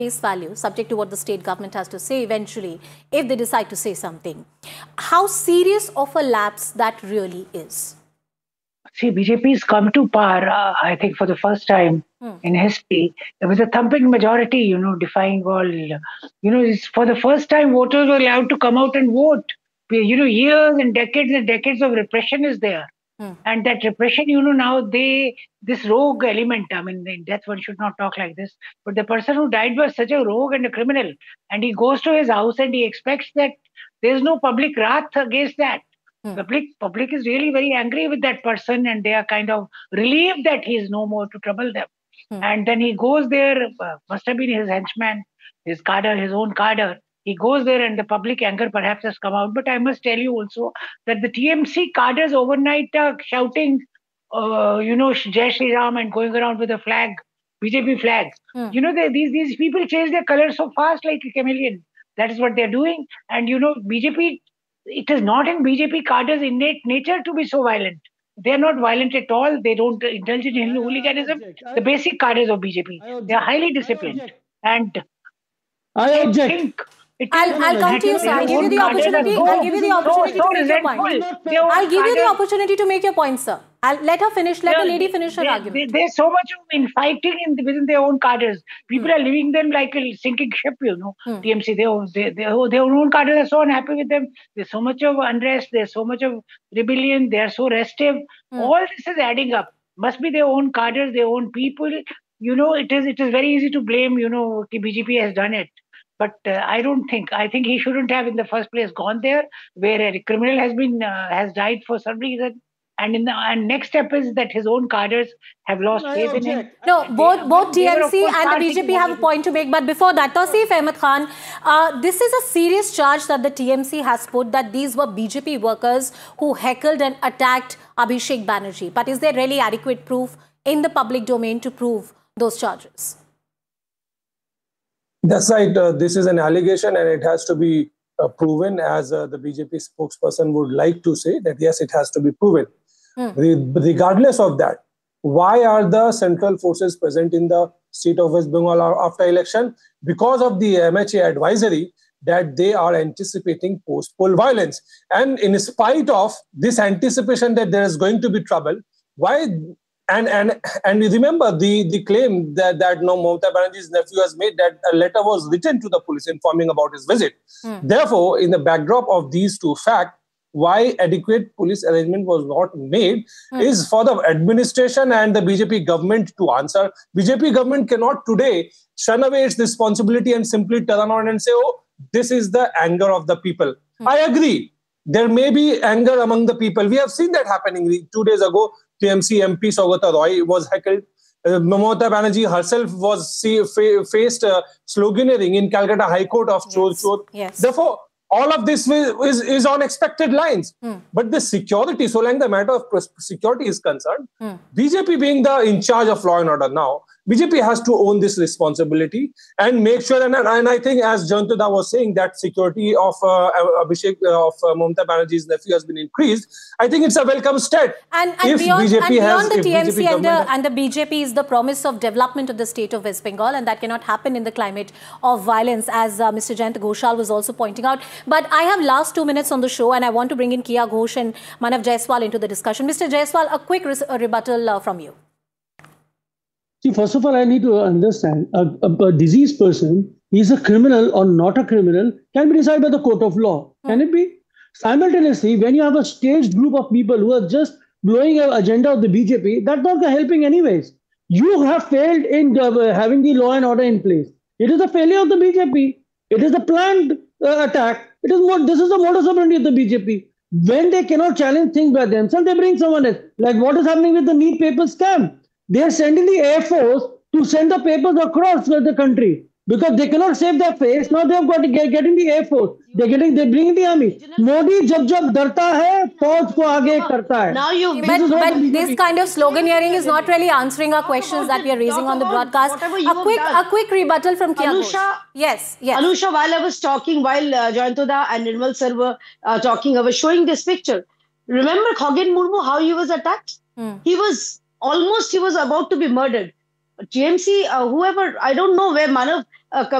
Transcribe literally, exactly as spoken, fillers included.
face value, subject to what the state government has to say eventually, if they decide to say something. How serious of a lapse that really is? See, B J P has come to power, uh, I think, for the first time hmm. in history. There was a thumping majority, you know, defying all, you know, it's for the first time voters were allowed to come out and vote. You know, years and decades and decades of repression is there. Hmm. And that repression, you know, now they, this rogue element, I mean, in death one should not talk like this, but the person who died was such a rogue and a criminal. And he goes to his house and he expects that there's no public wrath against that. Hmm. Public, public is really very angry with that person and they are kind of relieved that he is no more to trouble them. Hmm. And then he goes there, uh, must have been his henchman, his cadre, his own cadre. He goes there and the public anger perhaps has come out. But I must tell you also that the T M C cadres overnight are shouting, uh, you know, Jai Shri Ram and going around with a flag, B J P flags. Hmm. You know, they, these, these people change their colors so fast like a chameleon. That is what they're doing. And, you know, B J P, it is not in B J P cadres' innate nature to be so violent. They are not violent at all. They don't indulge in hooliganism. The basic cadres of B J P, they are highly disciplined. And I object. think I'll, I'll come to you, sir. I'll give you the opportunity. I'll give you the opportunity to make your point. I'll give you the opportunity to make your point, sir. I'll let her finish. Let the lady finish her argument. There's so much of infighting in, within their own cadres. People hmm. are leaving them like a sinking ship, you know. Hmm. T M C, they, they, they, their own cadres are so unhappy with them. There's so much of unrest. There's so much of rebellion. They are so restive. Hmm. All this is adding up. Must be their own cadres, their own people. You know, it is, it is very easy to blame, you know, the B J P has done it. But uh, I don't think, I think he shouldn't have in the first place gone there where a criminal has been, uh, has died for some reason. And in the and next step is that his own cadres have lost no, faith in him. No, both, both T M C and the B J P have a point to make. But before that, Tausif Ahmed Khan, uh, this is a serious charge that the T M C has put that these were B J P workers who heckled and attacked Abhishek Banerjee. But is there really adequate proof in the public domain to prove those charges? That's right. Uh, this is an allegation and it has to be uh, proven, as uh, the B J P spokesperson would like to say, that yes, it has to be proven. Hmm. Re regardless of that, why are the central forces present in the state of West Bengal after election? Because of the M H A advisory that they are anticipating post-poll violence. And in spite of this anticipation that there is going to be trouble, why... And and and remember the, the claim that, that no, Mamata Banerjee's nephew has made, that a letter was written to the police informing about his visit. Hmm. Therefore, in the backdrop of these two facts, why adequate police arrangement was not made hmm. is for the administration and the B J P government to answer. B J P government cannot today shun away its responsibility and simply turn around and say, oh, this is the anger of the people. Hmm. I agree. There may be anger among the people. We have seen that happening two days ago. T M C M P Saugata Roy was heckled. Uh, Mamata Banerjee herself was see, fa faced uh, sloganeering in Calcutta High Court of yes. Chor Chor. Yes. Therefore, all of this is, is on expected lines. Hmm. But the security, so long the matter of security is concerned, hmm. B J P being the in charge of law and order now, B J P has to own this responsibility and make sure, and, and I think as Jayantoda was saying, that security of uh, Abhishek, uh, of uh, Mamata Banerjee's nephew has been increased. I think it's a welcome step. And, and beyond, and beyond the T M C and the, and the B J P is the promise of development of the state of West Bengal, and that cannot happen in the climate of violence, as uh, Mister Jayant Ghoshal was also pointing out. But I have last two minutes on the show, and I want to bring in Kiya Ghosh and Manav Jaiswal into the discussion. Mister Jaiswal, a quick a rebuttal uh, from you. See, first of all, I need to understand, a, a, a diseased person, is a criminal or not a criminal, can be decided by the court of law. Hmm. Can it be? Simultaneously, when you have a staged group of people who are just blowing an agenda of the B J P, that's not helping anyways. You have failed in uh, having the law and order in place. It is a failure of the B J P. It is a planned uh, attack. It is more, this is the modus operandi of the B J P. When they cannot challenge things by themselves, they bring someone else. Like what is happening with the NEET paper scam. They are sending the Air Force to send the papers across the country because they cannot save their face. Now they have got to get getting the Air Force. They're getting, they're bringing the army. Modi jab jab darta hai, fauj ko aage karta hai. Now you, but, but this kind of sloganeering is not really answering our questions that we are raising on the broadcast. A quick, a quick rebuttal from Kiya Ghosh. Yes, yes. Anusha, while I was talking, while uh, Jayantoda and Nirmal sir were uh, talking, I was showing this picture. Remember Khoghen Murmu, how he was attacked? Hmm. He was almost, he was about to be murdered. T M C, uh, whoever, I don't know where Manav uh,